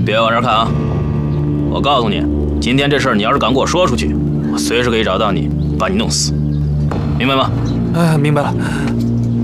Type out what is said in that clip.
别往这儿看啊！我告诉你，今天这事儿你要是敢给我说出去，我随时可以找到你，把你弄死，明白吗？ 明白了。